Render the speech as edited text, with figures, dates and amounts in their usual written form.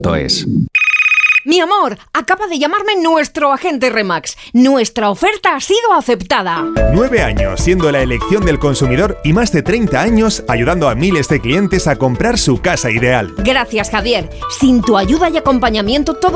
es. Mi amor, acaba de llamarme nuestro agente Remax. Nuestra oferta ha sido aceptada. 9 años siendo la elección del consumidor y más de 30 años ayudando a miles de clientes a comprar su casa ideal. Gracias, Javier. Sin tu ayuda y acompañamiento todo